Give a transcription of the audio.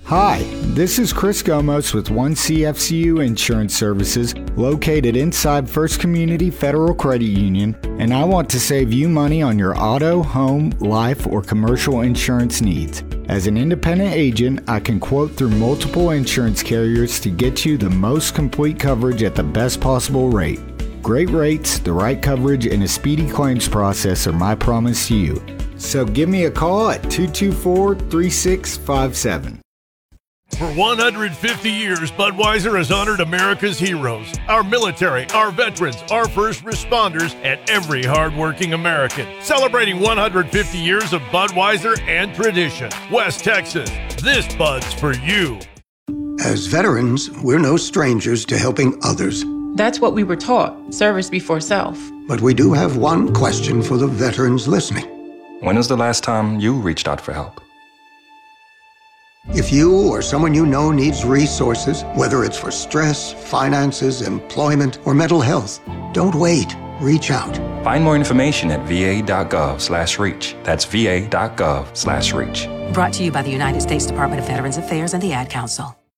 Hi, this is Chris Gomos with 1CFCU Insurance Services located inside First Community Federal Credit Union, and I want to save you money on your auto, home, life, or commercial insurance needs. As an independent agent, I can quote through multiple insurance carriers to get you the most complete coverage at the best possible rate. Great rates, the right coverage, and a speedy claims process are my promise to you. So give me a call at 224-3657. For 150 years, Budweiser has honored America's heroes, our military, our veterans, our first responders, and every hardworking American. Celebrating 150 years of Budweiser and tradition. West Texas, this Bud's for you. As veterans, we're no strangers to helping others. That's what we were taught, service before self. But we do have one question for the veterans listening. When was the last time you reached out for help? If you or someone you know needs resources, whether it's for stress, finances, employment, or mental health, don't wait. Reach out. Find more information at va.gov/reach. That's va.gov/reach. Brought to you by the United States Department of Veterans Affairs and the Ad Council.